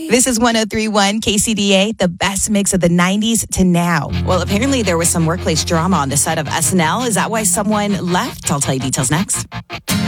This is 103.1 KCDA, the best mix of the 90s to now. Well, apparently there was some workplace drama on the set of SNL. Is that why someone left? I'll tell you details next.